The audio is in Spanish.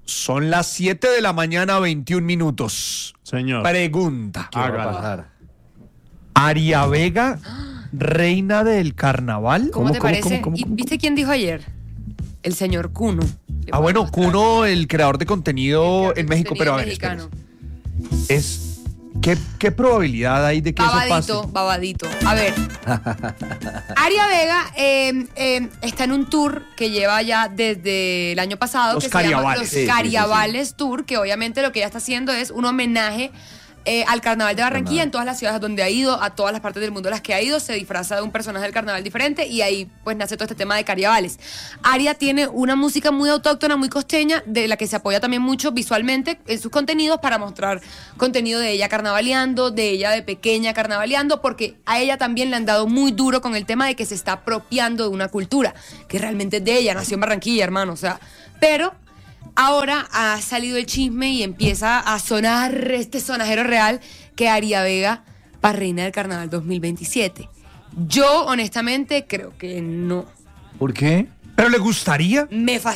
Son las 7 de la mañana, 21 minutos. Señor. Pregunta. ¿Qué va a pasar? ¿Aria Vega, reina del carnaval? ¿Cómo te parece? cómo? ¿Y viste quién dijo ayer? El señor Kuno. Ah, bueno, Kuno, el creador de contenido en México, pero a ver, mexicano. ¿Qué probabilidad hay de que eso pase? Babadito. A ver. Aria Vega está en un tour que lleva ya desde el año pasado. Los que se llama Cariavales. Los Cariavales Tour, que obviamente lo que ella está haciendo es un homenaje al Carnaval de Barranquilla. En todas las ciudades donde ha ido, a todas las partes del mundo a las que ha ido, se disfraza de un personaje del carnaval diferente y ahí pues nace todo este tema de Cariavales. Aria tiene una música muy autóctona, muy costeña, de la que se apoya también mucho visualmente en sus contenidos para mostrar contenido de ella carnavaleando, de ella de pequeña carnavaleando, porque a ella también le han dado muy duro con el tema de que se está apropiando de una cultura que realmente es de ella, nació en Barranquilla, hermano, o sea, pero ahora ha salido el chisme y empieza a sonar este sonajero real que Aria Vega para reina del Carnaval 2027. Yo, honestamente, creo que no. ¿Por qué? ¿Pero le gustaría? Me